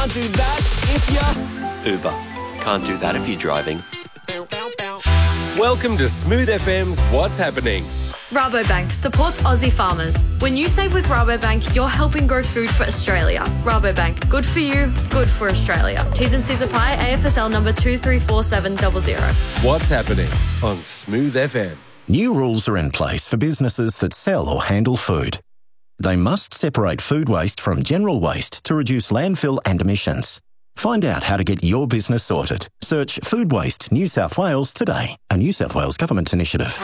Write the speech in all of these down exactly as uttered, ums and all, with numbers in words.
Can't do that if you're... Uber. Can't do that if you're driving. Welcome to Smooth F M's What's Happening. Rabobank supports Aussie farmers. When you save with Rabobank, you're helping grow food for Australia. Rabobank, good for you, good for Australia. T's and C's apply. A F S L number two three four seven zero zero. What's Happening on Smooth F M. New rules are in place for businesses that sell or handle food. They must separate food waste from general waste to reduce landfill and emissions. Find out how to get your business sorted. Search Food Waste New South Wales today, a New South Wales government initiative.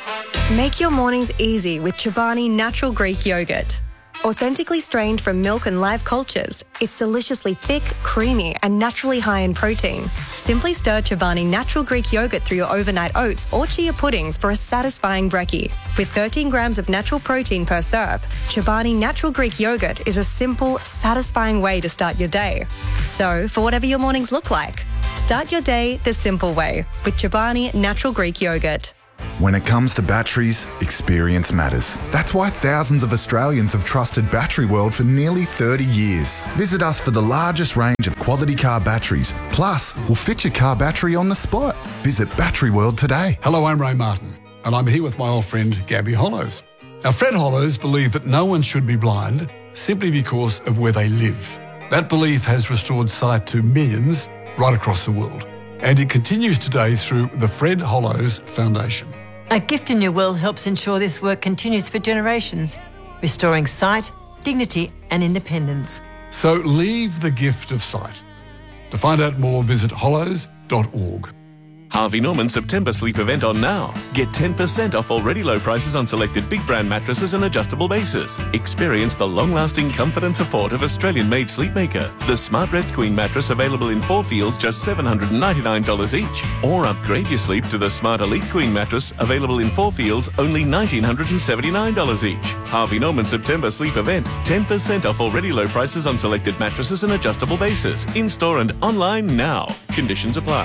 Make your mornings easy with Chobani Natural Greek Yogurt. Authentically strained from milk and live cultures, it's deliciously thick, creamy and naturally high in protein. Simply stir Chobani Natural Greek Yogurt through your overnight oats or chia puddings for a satisfying brekkie. With thirteen grams of natural protein per serve, Chobani Natural Greek Yogurt is a simple, satisfying way to start your day. So, for whatever your mornings look like, start your day the simple way with Chobani Natural Greek Yogurt. When it comes to batteries, experience matters. That's why thousands of Australians have trusted Battery World for nearly thirty years. Visit us for the largest range of quality car batteries. Plus, we'll fit your car battery on the spot. Visit Battery World today. Hello, I'm Ray Martin, and I'm here with my old friend Gabby Hollows. Now, Fred Hollows believed that no one should be blind simply because of where they live. That belief has restored sight to millions right across the world, and it continues today through the Fred Hollows Foundation. A Gift in Your Will helps ensure this work continues for generations, restoring sight, dignity and independence. So leave the gift of sight. To find out more, visit hollows dot org. Harvey Norman September sleep event on now. Get ten percent off already low prices on selected big brand mattresses and adjustable bases. Experience the long-lasting comfort and support of Australian-made Sleepmaker. The Smart Rest Queen mattress available in four feels just seven hundred ninety-nine dollars each. Or upgrade your sleep to the Smart Elite Queen mattress available in four feels only one thousand nine hundred seventy-nine dollars each. Harvey Norman September sleep event. ten percent off already low prices on selected mattresses and adjustable bases. In-store and online now. Conditions apply.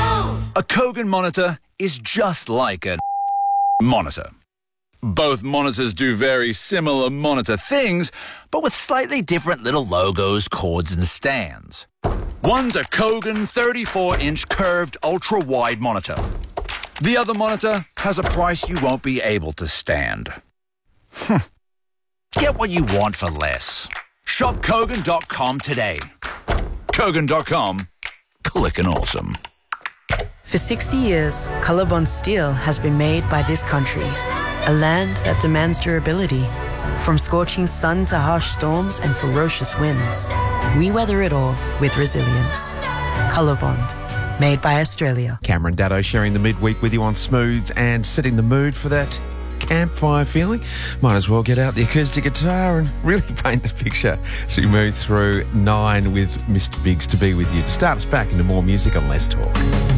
A Kogan monitor is just like a monitor. Both monitors do very similar monitor things, but with slightly different little logos, cords and stands. One's a Kogan thirty-four inch curved ultra-wide monitor. The other monitor has a price you won't be able to stand. Get what you want for less. Shop Kogan dot com today. Kogan dot com. Clickin' awesome. For sixty years, Colorbond steel has been made by this country, a land that demands durability. From scorching sun to harsh storms and ferocious winds, we weather it all with resilience. Colorbond, made by Australia. Cameron Daddo sharing the midweek with you on Smooth and setting the mood for that campfire feeling. Might as well get out the acoustic guitar and really paint the picture. So we move through nine with Mister Biggs to be with you to start us back into more music and less talk.